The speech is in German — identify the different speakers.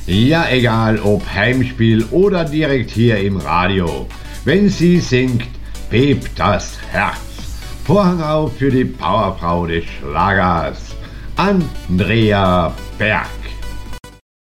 Speaker 1: Ja, egal ob Heimspiel oder direkt hier im Radio. Wenn sie singt, bebt das Herz. Vorhang auf für die Powerfrau des Schlagers, Andrea Berg.